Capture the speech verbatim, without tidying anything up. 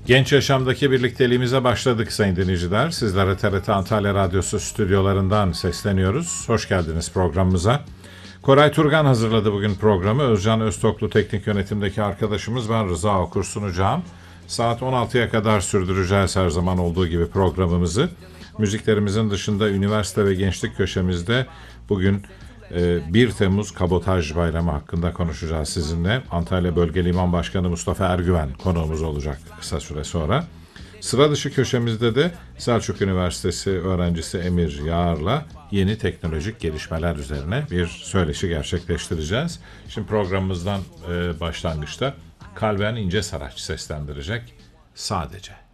Genç Yaşam'daki birlikteliğimize başladık sayın dinleyiciler. Sizlere T R T Antalya Radyosu stüdyolarından sesleniyoruz. Hoş geldiniz programımıza. Koray Turgan hazırladı bugün programı. Özcan Öztoklu teknik yönetimdeki arkadaşımız, ben Rıza Okur sunacağım. Saat on altıya kadar sürdüreceğiz her zaman olduğu gibi programımızı. Müziklerimizin dışında üniversite ve gençlik köşemizde bugün bir Temmuz Kabotaj Bayramı hakkında konuşacağız sizinle. Antalya Bölge Liman Başkanı Mustafa Ergüven konuğumuz olacak kısa süre sonra. Sıra dışı köşemizde de Selçuk Üniversitesi öğrencisi Emir Yağar'la yeni teknolojik gelişmeler üzerine bir söyleşi gerçekleştireceğiz. Şimdi programımızdan başlangıçta Kalben İnce Saraç seslendirecek Sadece.